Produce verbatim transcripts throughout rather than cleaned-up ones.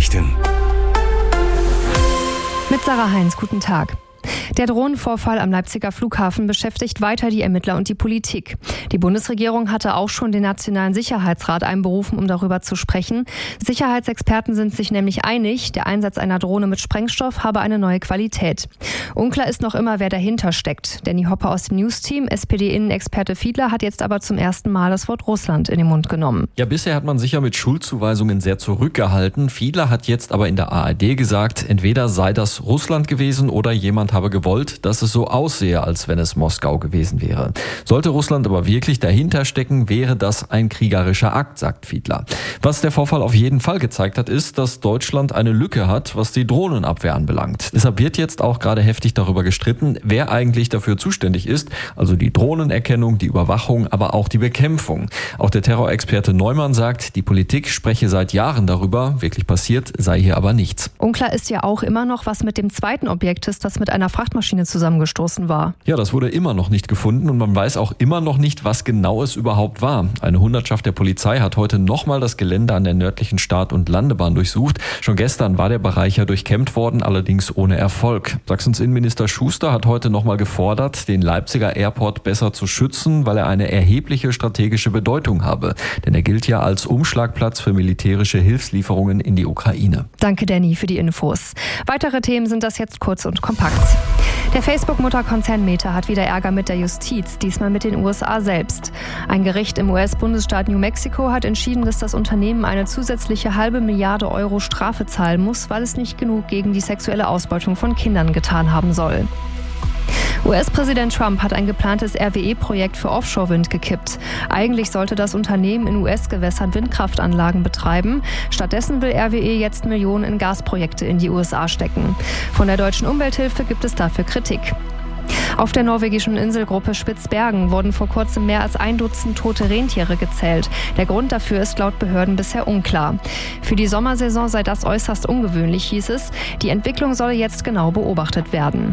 Nachrichten. Mit Sarah Heinz, guten Tag. Der Drohnenvorfall am Leipziger Flughafen beschäftigt weiter die Ermittler und die Politik. Die Bundesregierung hatte auch schon den Nationalen Sicherheitsrat einberufen, um darüber zu sprechen. Sicherheitsexperten sind sich nämlich einig, der Einsatz einer Drohne mit Sprengstoff habe eine neue Qualität. Unklar ist noch immer, wer dahinter steckt. Danny Hopper aus dem News-Team, S P D-Innenexperte Fiedler, hat jetzt aber zum ersten Mal das Wort Russland in den Mund genommen. Ja, bisher hat man sich ja mit Schuldzuweisungen sehr zurückgehalten. Fiedler hat jetzt aber in der A R D gesagt, entweder sei das Russland gewesen oder jemand habe gewollt, dass es so aussehe, als wenn es Moskau gewesen wäre. Sollte Russland aber wirklich dahinter stecken, wäre das ein kriegerischer Akt, sagt Fiedler. Was der Vorfall auf jeden Fall gezeigt hat, ist, dass Deutschland eine Lücke hat, was die Drohnenabwehr anbelangt. Deshalb wird jetzt auch gerade heftig darüber gestritten, wer eigentlich dafür zuständig ist, also die Drohnenerkennung, die Überwachung, aber auch die Bekämpfung. Auch der Terrorexperte Neumann sagt, die Politik spreche seit Jahren darüber, wirklich passiert sei hier aber nichts. Unklar ist ja auch immer noch, was mit dem zweiten Objekt ist, das mit einer Frachtmaschine zusammengestoßen war. Ja, das wurde immer noch nicht gefunden und man weiß auch immer noch nicht, was genau es überhaupt war. Eine Hundertschaft der Polizei hat heute nochmal das Gelände an der nördlichen Start- und Landebahn durchsucht. Schon gestern war der Bereich ja durchkämmt worden, allerdings ohne Erfolg. Sachsens Innenminister Schuster hat heute nochmal gefordert, den Leipziger Airport besser zu schützen, weil er eine erhebliche strategische Bedeutung habe. Denn er gilt ja als Umschlagplatz für militärische Hilfslieferungen in die Ukraine. Danke, Danny, für die Infos. Weitere Themen sind das jetzt kurz und kompakt. Der Facebook-Mutterkonzern Meta hat wieder Ärger mit der Justiz, diesmal mit den U S A selbst. Ein Gericht im U S-Bundesstaat New Mexico hat entschieden, dass das Unternehmen eine zusätzliche halbe Milliarde Euro Strafe zahlen muss, weil es nicht genug gegen die sexuelle Ausbeutung von Kindern getan haben soll. U S-Präsident Trump hat ein geplantes R W E-Projekt für Offshore-Wind gekippt. Eigentlich sollte das Unternehmen in U S-Gewässern Windkraftanlagen betreiben. Stattdessen will R W E jetzt Millionen in Gasprojekte in die U S A stecken. Von der deutschen Umwelthilfe gibt es dafür Kritik. Auf der norwegischen Inselgruppe Spitzbergen wurden vor kurzem mehr als ein Dutzend tote Rentiere gezählt. Der Grund dafür ist laut Behörden bisher unklar. Für die Sommersaison sei das äußerst ungewöhnlich, hieß es. Die Entwicklung solle jetzt genau beobachtet werden.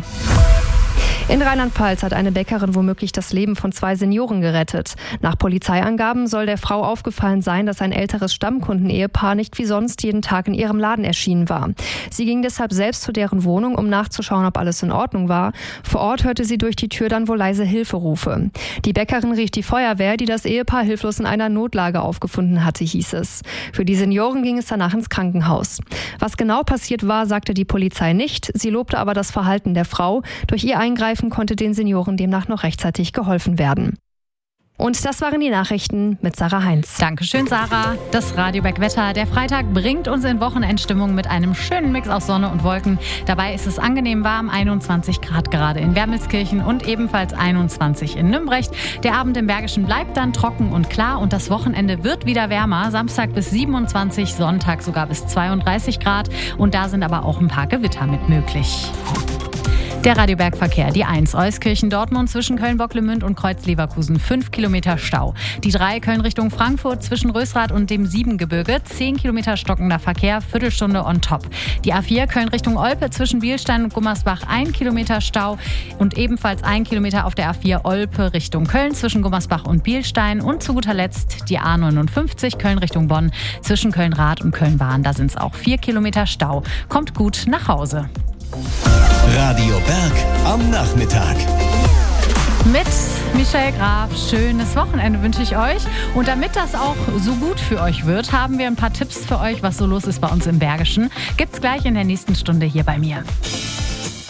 In Rheinland-Pfalz hat eine Bäckerin womöglich das Leben von zwei Senioren gerettet. Nach Polizeiangaben soll der Frau aufgefallen sein, dass ein älteres Stammkundenehepaar nicht wie sonst jeden Tag in ihrem Laden erschienen war. Sie ging deshalb selbst zu deren Wohnung, um nachzuschauen, ob alles in Ordnung war. Vor Ort hörte sie durch die Tür dann wohl leise Hilferufe. Die Bäckerin rief die Feuerwehr, die das Ehepaar hilflos in einer Notlage aufgefunden hatte, hieß es. Für die Senioren ging es danach ins Krankenhaus. Was genau passiert war, sagte die Polizei nicht. Sie lobte aber das Verhalten der Frau. Durch ihr Eingreifen konnte den Senioren demnach noch rechtzeitig geholfen werden. Und das waren die Nachrichten mit Sarah Heinz. Dankeschön, Sarah. Das Radioberg-Wetter. Der Freitag bringt uns in Wochenendstimmung mit einem schönen Mix aus Sonne und Wolken. Dabei ist es angenehm warm, einundzwanzig Grad gerade in Wermelskirchen und ebenfalls einundzwanzig in Nümbrecht. Der Abend im Bergischen bleibt dann trocken und klar und das Wochenende wird wieder wärmer. Samstag bis siebenundzwanzig, Sonntag sogar bis zweiunddreißig Grad. Und da sind aber auch ein paar Gewitter mit möglich. Der Radioberg-Verkehr, die eins Euskirchen-Dortmund zwischen Köln-Bocklemünd und Kreuz-Leverkusen, fünf Kilometer Stau. Die drei Köln Richtung Frankfurt zwischen Rösrath und dem Siebengebirge, zehn Kilometer stockender Verkehr, Viertelstunde on top. Die A vier Köln Richtung Olpe zwischen Bielstein und Gummersbach, ein Kilometer Stau und ebenfalls ein Kilometer auf der A vier Olpe Richtung Köln zwischen Gummersbach und Bielstein und zu guter Letzt die A neunundfünfzig Köln Richtung Bonn zwischen Köln-Rath und Köln-Bahn. Da sind es auch vier Kilometer Stau. Kommt gut nach Hause. Radio Berg am Nachmittag. Mit Michelle Graf, schönes Wochenende wünsche ich euch. Und damit das auch so gut für euch wird, haben wir ein paar Tipps für euch, was so los ist bei uns im Bergischen. Gibt's gleich in der nächsten Stunde hier bei mir.